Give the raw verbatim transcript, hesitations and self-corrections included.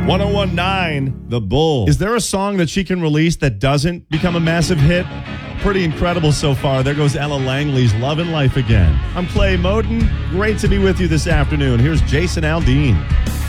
ten19 The Bull. Is there a song that she can release that doesn't become a massive hit? Pretty incredible so far. There goes Ella Langley's Love and Life Again. I'm Clay Moden. Great to be with you this afternoon. Here's Jason Aldean.